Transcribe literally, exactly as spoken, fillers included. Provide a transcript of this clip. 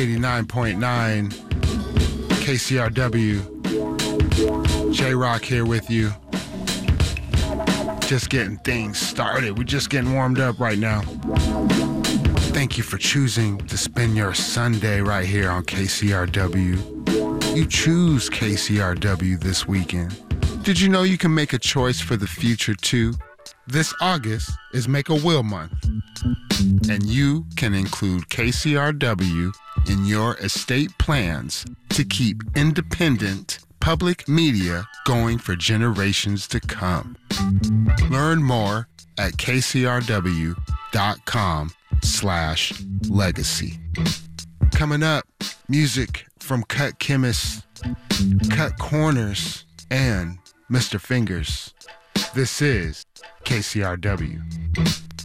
eighty-nine point nine K C R W. J-Rock here with you. Just getting things started. We're just getting warmed up right now. Thank you for choosing to spend your Sunday right here on K C R W. You choose K C R W this weekend. Did you know you can make a choice for the future too? This August is Make a Will Month, and you can include K C R W in your estate plans to keep independent public media going for generations to come. Learn more at kcrw.com slash legacy. Coming up, music from Cut Chemist, Cut Corners, and Mister Fingers. This is K C R W.